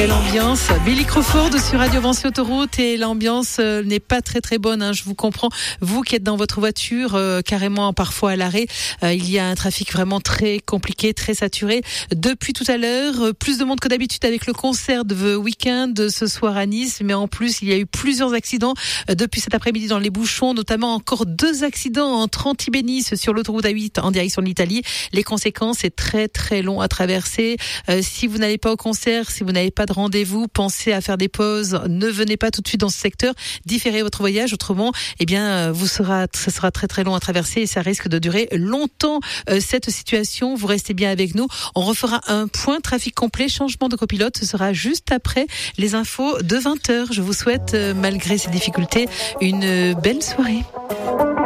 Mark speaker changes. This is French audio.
Speaker 1: Quelle ambiance. Billy Crawford sur Radio Vinci Autoroute, et l'ambiance n'est pas très très bonne, hein, je vous comprends. Vous qui êtes dans votre voiture, carrément parfois à l'arrêt, il y a un trafic vraiment très compliqué, très saturé. Depuis tout à l'heure, plus de monde que d'habitude avec le concert de The Weeknd ce soir à Nice, mais en plus il y a eu plusieurs accidents depuis cet après-midi dans les bouchons, notamment encore 2 accidents entre Antibes et Nice sur l'autoroute A8 en direction de l'Italie. Les conséquences, c'est très très long à traverser. Si vous n'allez pas au concert, si vous n'avez pas de rendez-vous, pensez à faire des pauses, ne venez pas tout de suite dans ce secteur, différez votre voyage, autrement, ça sera très très long à traverser et ça risque de durer longtemps cette situation. Vous restez bien avec nous. On refera un point trafic complet, changement de copilote, ce sera juste après les infos de 20h. Je vous souhaite, malgré ces difficultés, une belle soirée.